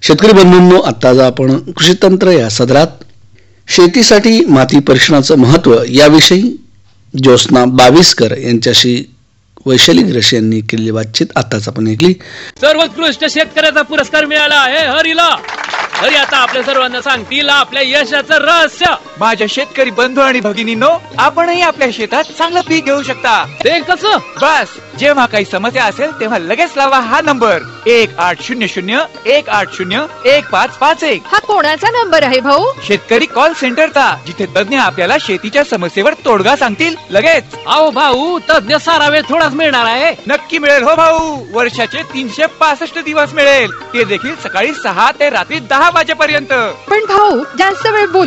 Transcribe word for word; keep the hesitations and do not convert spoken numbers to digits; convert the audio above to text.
शेतकरी बंधूंनो, आता आपण कृषी तंत्र या सदरात शेतीसाठी माती परीक्षणाचं महत्त्व याविषयी ज्योत्स्ना बावीसकर यांच्याशी वैशाली ग्रेश यांनी केलेली बातचीत आताच आपण ऐकली. सर्वोत्कृष्ट शेतकऱ्याचा पुरस्कार मिळाला आहे हरीला. हरी आता आपल्या सर्वांना सांगतील आपल्या यशाचं रहस्य. माझ्या शेतकरी बंधू आणि भगिनींनो, आपणही आपल्या शेतात चांगलं पीक घेऊ शकता. ते कसं? बस जेव्हा काही समस्या असेल तेव्हा लगेच लावा हा नंबर एक आठ शून्य शून्य एक आठ शून्य एक पाच पाच एक. हा कोणाचा नंबर आहे भाऊ? शेतकरी कॉल सेंटरचा, जिथे तज्ञ आपल्याला शेतीच्या समस्येवर तोडगा सांगतील लगेच. अहो भाऊ, तज्ञ सारा वेळ थोडाच मिळणार आहे. नक्की मिळेल हो भाऊ. वर्षाचे तीनशे पासष्ट दिवस मिळेल, ते देखील सकाळी सहा ते रात्री दहा वाजेपर्यंत. पण भाऊ, जास्त वेळ बोल